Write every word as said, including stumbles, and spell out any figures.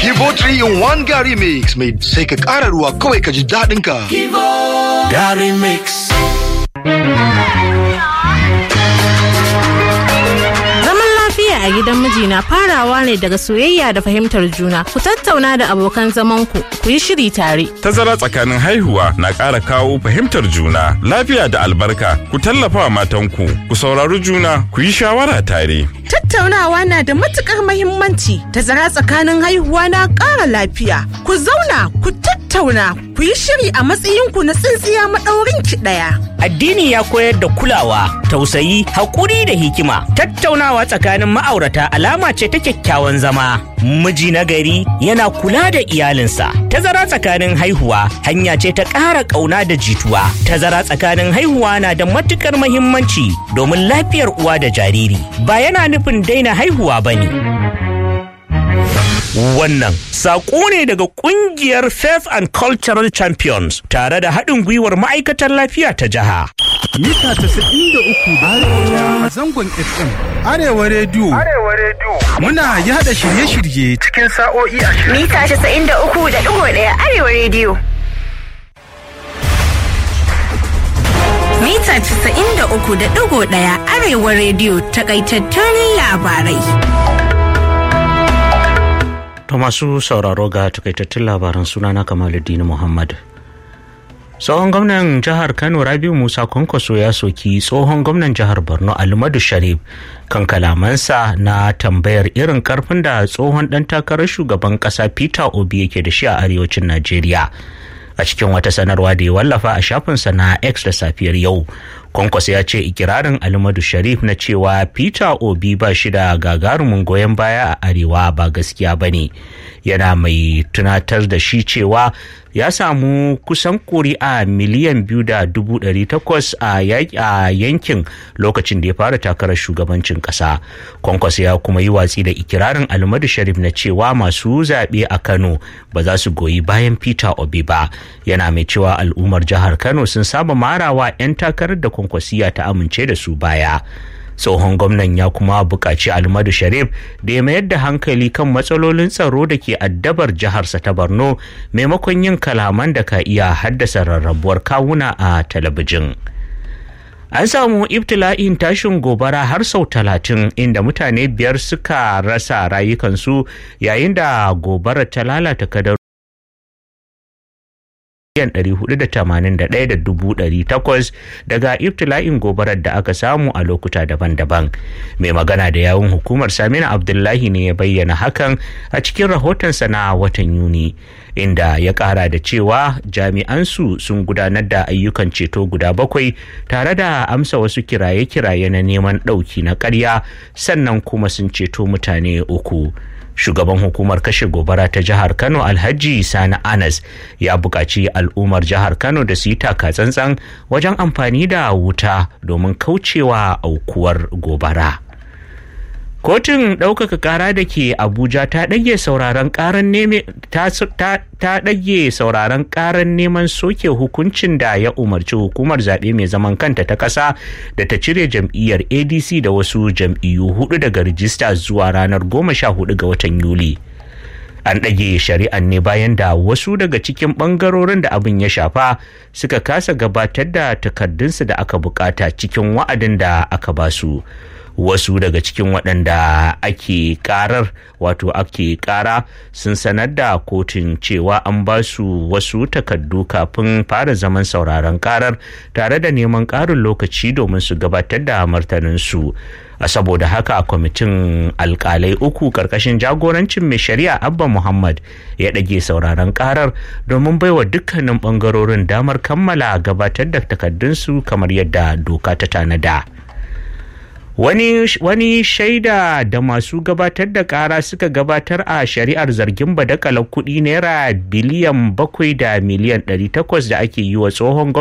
Kivo three in one Gary Mix mai sai ka ƙara ruwa kawai ka ji daɗin ka. Kivo Gary Mix. A gidan miji na farawa ne daga soyayya da fahimtar juna. Ku tattauna da abokan zamanku, ku yi shiri tare. Tazara tsakanin haihuwa na ƙara kawo fahimtar juna, lafiya da albarka. Ku tallafa wa matanku, ku saurari juna, ku yi shawara tare. Tattaunawa na da matukar mahimmanci. Tazara tsakanin haihuwa na ƙara lafiya. Ku zauna, ku tattauna, ku yi shiri a matsayinku na tsintsiya maɗaurin ki ɗaya. Addini ya koyar da kulawa, tausayi, haƙuri da hikima. Tattaunawa tsakanin ma'aurata alama ce ta kyakkyawan zama. Miji na gari yana kula da iyalinsa. Tazara tsakanin haihuwa hanya ce ta ƙara ƙauna da jituwa. Tazara tsakanin haihuwa na da matuƙar muhimmanci domin lafiyar uwa da jariri. Ba yana nufin daina haihuwa ba ne. Wannan saƙo ne daga ƙungiyar Faith and Cultural Champions tare da haɗin gwiwar ma'aikatar lafiya ta jiha. Mita tasa'in da uku da zangon F M Arewa Radio. Arewa Radio. Muna yada shirye-shirye Cikin sa'o'i ashirin. Mita tasa'in da uku da ɗigo ɗaya Arewa Radio. Mita tasa'in da uku da ɗigo ɗaya Arewa Radio takaitattun labarai. To masu sauraro ga takaitattun labaran sunana Kamaluddin Muhammad. Tsohon gwamnan jihar Kano Rabiu Musa Kwankwaso ya soki tsohon gwamnan jihar Borno Almadu Sharif kan kalamansa na tambayar irin karfin da tsohon dan takarar shugaban kasa Peter Obi yake da shi a arewacin Najeriya. A cikin wata sanarwa da ya wallafa a shafinsa na X da safiyar yau, Kwankwaso ya ce ikirarin Almadu Sharif na cewa Peter Obi ba shi da gagarumin goyon baya a arewa ba gaskiya ba ne. Yana mai tunatar da shi cewa ya samu kusan kuri'a miliyan biyu da dubu ɗari takwas a yankin lokacin da ya fara takarar shugabancin ƙasa. Kwankwaso ya kuma yi watsi da ikirarin Almadu Sharif na cewa masu zaɓe a Kano ba za su goyi bayan Peter Obi ba. Yana mai cewa al'ummar jihar Kano sun saba marawa 'yan takarar da Kwankwasiya ta amince da su baya. Tsohon gwamnan ya kuma buƙaci Almadu Sharif da ya mayar da hankali kan matsalolin tsaro da ke addabar jiharsa ta Borno maimakon yin kalaman da ka iya haddasa rarrabuwar kawuna a talabijin. An samu ibtila'in tashin gobara har sau talatin inda mutane biyar suka rasa rayukansu yayin da gobara ta lalata kadar ɗari hudu da tamanin da ɗaya da dubu ɗari takwas daga ibtila'in gobarar da aka samu a lokuta daban-daban. Mai magana da yawun hukumar Samina Abdullahi ne ya bayyana hakan a cikin rahotonsa na watan Yuni, inda ya ƙara da cewa jami'ansu sun gudanar da ayyukan ceto guda bakwai tare da amsa wasu kiraye-kiraye na neman ɗauki na ƙarya, sannan kuma sun ceto mutane uku. Shugaban hukumar kashe gobara ta jihar Kano Alhaji Sani Anas ya buƙaci al'ummar jihar Kano da su yi taka tsantsan wajen amfani da wuta domin kaucewa aukuwar gobara. Kotun ɗaukaka ƙara da ke Abuja ta ɗage sauraron ƙaran neme ta ta ɗage sauraron ƙarar neman soke hukuncin da ya umarci hukumar zaɓe mai zaman kanta ta ƙasa da ta cire jam'iyyar A D C da wasu jam'iyyu hudu daga rijista zuwa ranar goma sha hudu ga watan Yuli. An ɗage shari'an ne bayan da wasu daga cikin ɓangarorin da abin ya shafa suka kasa gabatar da takardunsu da aka bukata cikin wa'adin da aka basu. Wasu daga cikin waɗanda ake karar wato ake kara sun sanar da kotun cewa an ba su wasu takardu kafin fara zaman sauraron karar tare da neman ƙarin lokaci domin su gabatar da martaninsu. A saboda haka kwamitin alkalai uku karkashin jagorancin mai shari'a Abba Muhammad ya ɗage sauraron karar domin baiwa dukkanin ɓangarorin damar kammala gabatar da takardunsu kamar yadda doka ta tanada. Wani, wani shaida da masu gabatar da ƙara suka gabatar a shari'ar zargin badakalar kuɗi naira biliyan bakwai da miliyan ɗari takwas da ake yi wa tsohon